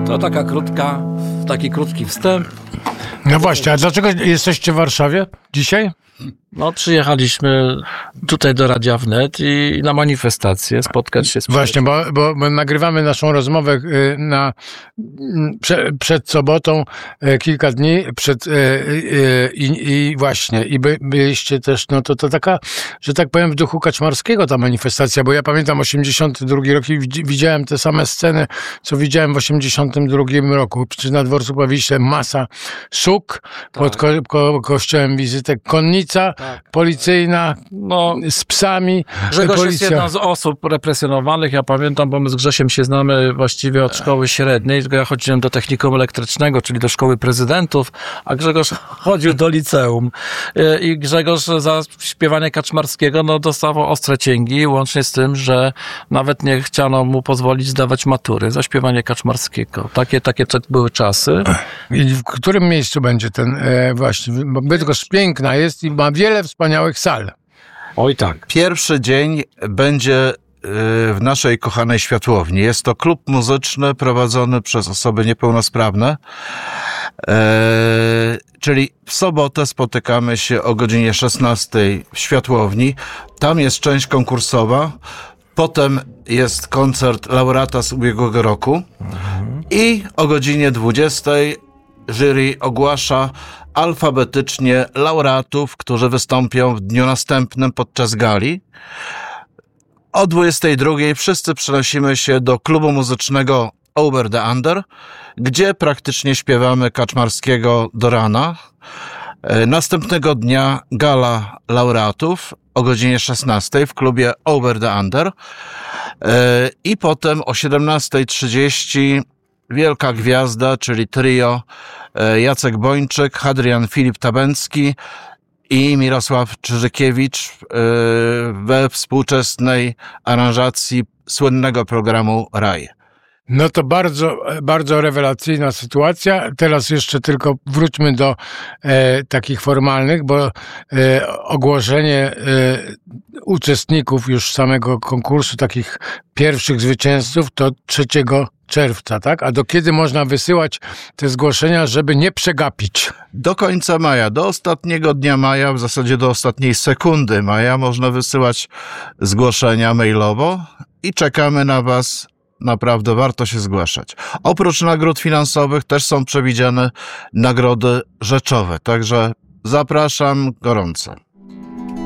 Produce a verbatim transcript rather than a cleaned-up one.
To taka krótka, taki krótki wstęp. No właśnie, a dlaczego jesteście w Warszawie dzisiaj? No, przyjechaliśmy tutaj do Radia Wnet i na manifestację spotkać się z... Właśnie, bo, bo my nagrywamy naszą rozmowę na, prze, przed sobotą, kilka dni przed i, i właśnie, i by, byliście też, no to, to taka, że tak powiem, w duchu Kaczmarskiego ta manifestacja, bo ja pamiętam osiemdziesiąty drugi rok i widziałem te same sceny, co widziałem w osiemdziesiątym drugim roku. Przy na dworcu Powiśle masa szuk, tak. pod ko, ko, kościołem wizytek, konnica, tak. policyjna, no, z psami. Grzegorz policja. jest jedna z osób represjonowanych. Ja pamiętam, bo my z Grzesiem się znamy właściwie od szkoły średniej. Ja chodziłem do technikum elektrycznego, czyli do szkoły prezydentów, a Grzegorz chodził do liceum. I Grzegorz za śpiewanie Kaczmarskiego no, dostawał ostre cięgi, łącznie z tym, że nawet nie chciano mu pozwolić zdawać matury za śpiewanie Kaczmarskiego. Takie, takie były czasy. I w którym miejscu będzie ten e, właśnie? Bo Bydgoszcz piękna jest i ma wiele wspaniałych sal. Oj tak. Pierwszy dzień będzie w naszej kochanej Światłowni. Jest to klub muzyczny prowadzony przez osoby niepełnosprawne. Eee, czyli w sobotę spotykamy się o godzinie szesnastej w Światłowni. Tam jest część konkursowa. Potem jest koncert laureata z ubiegłego roku. Mhm. I o godzinie dwudziestej jury ogłasza alfabetycznie laureatów, którzy wystąpią w dniu następnym podczas gali. O dwudziestej drugiej wszyscy przenosimy się do klubu muzycznego Over the Under, gdzie praktycznie śpiewamy Kaczmarskiego do rana. Następnego dnia gala laureatów o godzinie szesnastej w klubie Over the Under. I potem o siedemnastej trzydzieści wielka gwiazda, czyli trio Jacek Bończyk, Hadrian Filip Tabencki i Mirosław Czyżykiewicz we współczesnej aranżacji słynnego programu Raj. No to bardzo, bardzo rewelacyjna sytuacja. Teraz jeszcze tylko wróćmy do e, takich formalnych, bo e, ogłoszenie e, uczestników już samego konkursu, takich pierwszych zwycięzców, to trzeciego czerwca, tak? A do kiedy można wysyłać te zgłoszenia, żeby nie przegapić? Do końca maja, do ostatniego dnia maja, w zasadzie do ostatniej sekundy maja można wysyłać zgłoszenia mailowo i czekamy na was. Naprawdę warto się zgłaszać. Oprócz nagród finansowych też są przewidziane nagrody rzeczowe, także zapraszam gorąco.